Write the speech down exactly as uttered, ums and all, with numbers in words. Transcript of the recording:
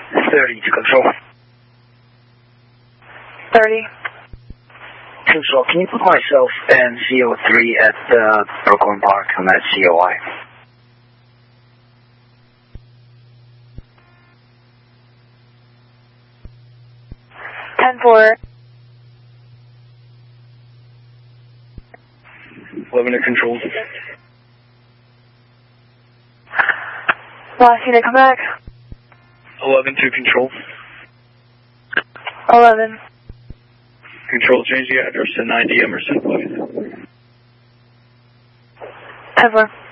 thirty to control. thirty. Control, can you put myself and C O three at uh, Brooklyn Park? I'm at C O I. ten four. eleven to control. Last unit, come back. eleven to control. eleven. Control, change the address to ninety Emerson, please. ten four.